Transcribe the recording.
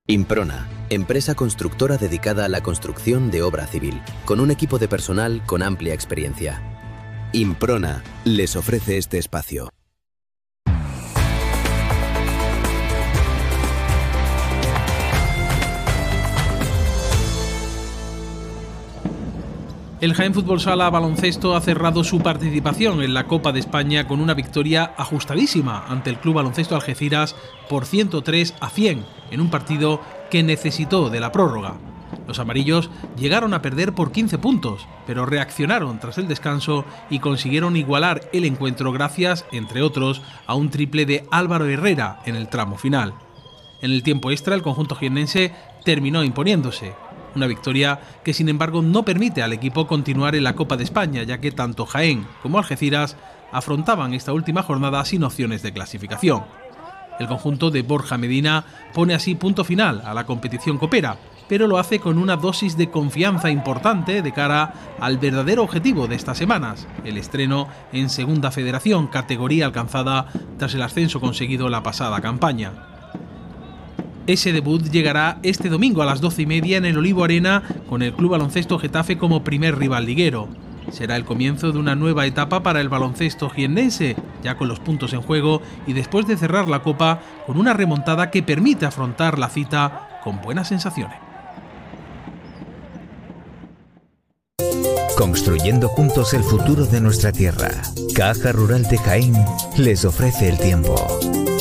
Improna, empresa constructora dedicada a la construcción de obra civil, con un equipo de personal con amplia experiencia. Improna les ofrece este espacio. El Jaén Fútbol Sala Baloncesto ha cerrado su participación en la Copa de España con una victoria ajustadísima ante el Club Baloncesto Algeciras por 103-100 en un partido que necesitó de la prórroga. Los amarillos llegaron a perder por 15 puntos, pero reaccionaron tras el descanso y consiguieron igualar el encuentro gracias, entre otros, a un triple de Álvaro Herrera en el tramo final. En el tiempo extra, el conjunto jiennense terminó imponiéndose. Una victoria que, sin embargo, no permite al equipo continuar en la Copa de España, ya que tanto Jaén como Algeciras afrontaban esta última jornada sin opciones de clasificación. El conjunto de Borja Medina pone así punto final a la competición copera, pero lo hace con una dosis de confianza importante de cara al verdadero objetivo de estas semanas, el estreno en Segunda Federación, categoría alcanzada tras el ascenso conseguido la pasada campaña. Ese debut llegará este domingo a las 12:30 en el Olivo Arena con el Club Baloncesto Getafe como primer rival liguero. Será el comienzo de una nueva etapa para el baloncesto jiennense, ya con los puntos en juego y después de cerrar la Copa con una remontada que permite afrontar la cita con buenas sensaciones. Construyendo juntos el futuro de nuestra tierra. Caja Rural de Jaén les ofrece el tiempo.